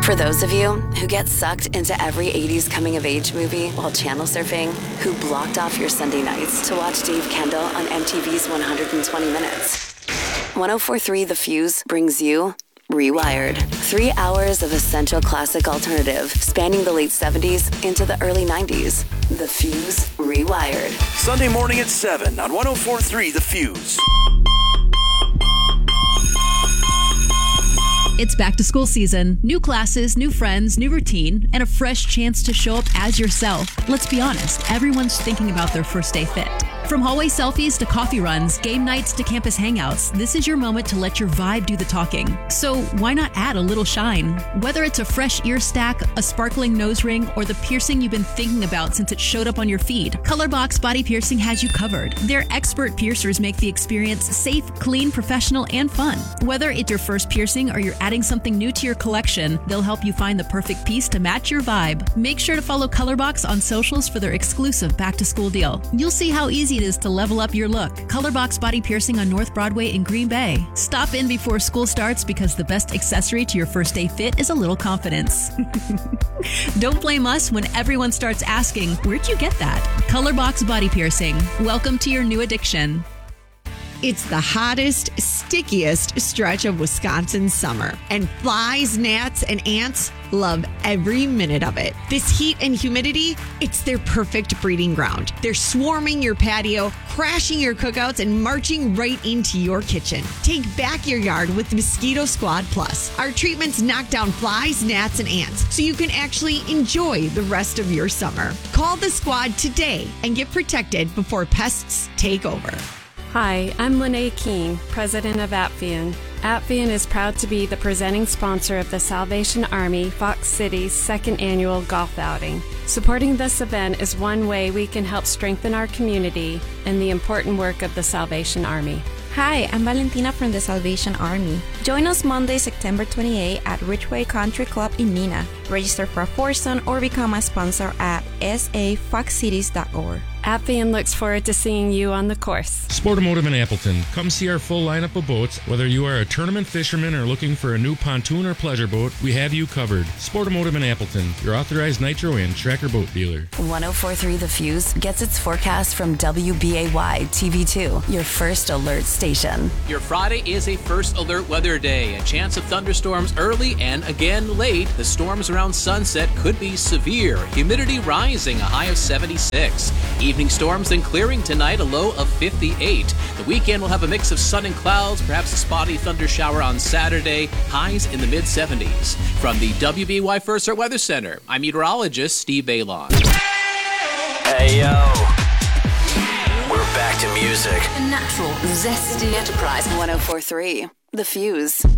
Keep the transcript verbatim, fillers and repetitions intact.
For those of you who get sucked into every eighties coming-of-age movie while channel surfing, who blocked off your Sunday nights to watch Dave Kendall on M T V's one hundred twenty minutes, one oh four point three The Fuse brings you Rewired. Three hours of essential classic alternative spanning the late seventies into the early nineties. The Fuse Rewired. Sunday morning at seven on one oh four point three The Fuse. It's back to school season. New classes, new friends, new routine, and a fresh chance to show up as yourself. Let's be honest, everyone's thinking about their first day fit. From hallway selfies to coffee runs, game nights to campus hangouts, this is your moment to let your vibe do the talking. So why not add a little shine? Whether it's a fresh ear stack, a sparkling nose ring, or the piercing you've been thinking about since it showed up on your feed, Colorbox Body Piercing has you covered. Their expert piercers make the experience safe, clean, professional, and fun. Whether it's your first piercing or you're adding something new to your collection, they'll help you find the perfect piece to match your vibe. Make sure to follow Colorbox on socials for their exclusive back-to-school deal. You'll see how easy it is to level up your look. Colorbox Body Piercing on North Broadway in Green Bay. Stop in before school starts because the best accessory to your first day fit is a little confidence. Don't blame us when everyone starts asking, where'd you get that? Colorbox Body Piercing. Welcome to your new addiction. It's the hottest, stickiest stretch of Wisconsin summer, and flies, gnats, and ants love every minute of it. This heat and humidity, it's their perfect breeding ground. They're swarming your patio, crashing your cookouts, and marching right into your kitchen. Take back your yard with Mosquito Squad Plus. Our treatments knock down flies, gnats, and ants so you can actually enjoy the rest of your summer. Call the squad today and get protected before pests take over. Hi, I'm Lene King, president of Appian. Appian is proud to be the presenting sponsor of the Salvation Army Fox City's second annual golf outing. Supporting this event is one way we can help strengthen our community and the important work of the Salvation Army. Hi, I'm Valentina from the Salvation Army. Join us Monday, September twenty-eighth at Ridgeway Country Club in Neenah. Register for a foursome or become a sponsor at s a fox cities dot org. Appian looks forward to seeing you on the course. Sportomotive in Appleton. Come see our full lineup of boats. Whether you are a tournament fisherman or looking for a new pontoon or pleasure boat, we have you covered. Sportomotive in Appleton, your authorized Nitro and Tracker boat dealer. one oh four point three The Fuse gets its forecast from W B A Y T V two, your first alert station. Your Friday is a first alert weather day. A chance of thunderstorms early and again late. The storms around sunset could be severe. Humidity rising, a high of seventy-six. Evening storms then clearing tonight, a low of fifty-eight. The weekend will have a mix of sun and clouds, perhaps a spotty thunder shower on Saturday, highs in the mid seventies. From the W B Y First Alert Weather Center, I'm meteorologist Steve Bailon. Hey, yo. We're back to music. A natural, zesty enterprise. one oh four point three The Fuse.